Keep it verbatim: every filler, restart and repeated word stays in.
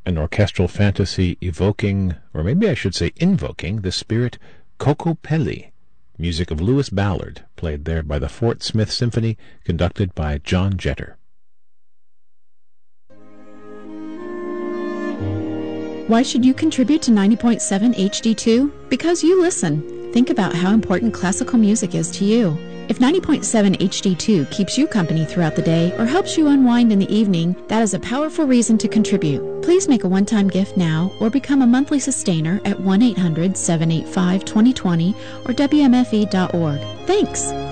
an orchestral fantasy evoking, or maybe I should say invoking, the spirit Kokopelli, music of Lewis Ballard, played there by the Fort Smith Symphony, conducted by John Jetter. Why should you contribute to ninety point seven H D two? Because you listen. Think about how important classical music is to you. If ninety point seven H D two keeps you company throughout the day or helps you unwind in the evening, that is a powerful reason to contribute. Please make a one-time gift now or become a monthly sustainer at one eight hundred, seven eight five, two zero two zero or W M F E dot org. Thanks!